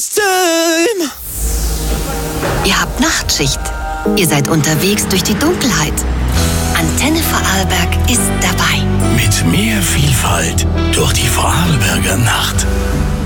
Time. Ihr habt Nachtschicht. Ihr seid unterwegs durch die Dunkelheit. Antenne Vorarlberg ist dabei. Mit mehr Vielfalt durch die Vorarlberger Nacht.